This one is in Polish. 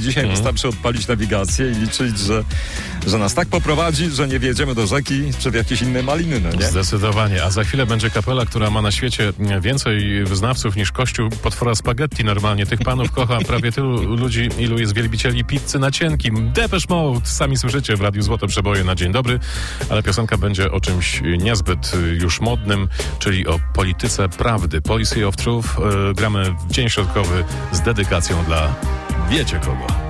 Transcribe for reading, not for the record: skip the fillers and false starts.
dzisiaj wystarczy odpalić nawigację i liczyć, że nas tak poprowadzi, że nie wjedziemy do rzeki czy w jakieś inne maliny, no nie? Zdecydowanie. A za chwilę będzie kapela, która ma na świecie więcej wyznawców niż kościół potwora spaghetti normalnie. Tych panów kocha prawie tylu ludzi, ilu jest wielbicieli pizzy na cienkim. Depeche Mode, sami słyszycie w Radiu Złote Przeboje na dzień dobry, ale piosenka będzie o czymś niezbyt już modnym, czyli o polityce prawdy. Policy of Truth. Gramy w Dzień Środkowy z dedykacją dla wiecie kogo.